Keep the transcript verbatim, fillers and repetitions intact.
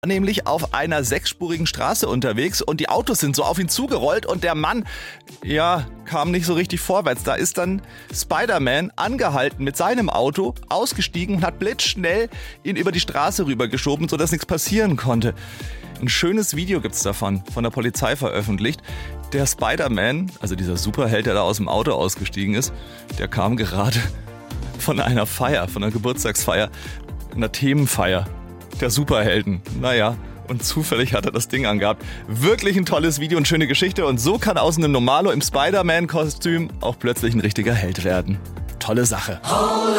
Nämlich auf einer sechsspurigen Straße unterwegs und die Autos sind so auf ihn zugerollt und der Mann, ja, kam nicht so richtig vorwärts. Da ist dann Spider-Man angehalten mit seinem Auto, ausgestiegen und hat blitzschnell ihn über die Straße rübergeschoben, sodass nichts passieren konnte. Ein schönes Video gibt's davon, von der Polizei veröffentlicht. Der Spider-Man, also dieser Superheld, der da aus dem Auto ausgestiegen ist, der kam gerade von einer Feier, von einer Geburtstagsfeier, einer Themenfeier der Superhelden. Naja, und zufällig hat er das Ding angehabt. Wirklich ein tolles Video und schöne Geschichte. Und so kann aus einem Normalo im Spider-Man-Kostüm auch plötzlich ein richtiger Held werden. Tolle Sache.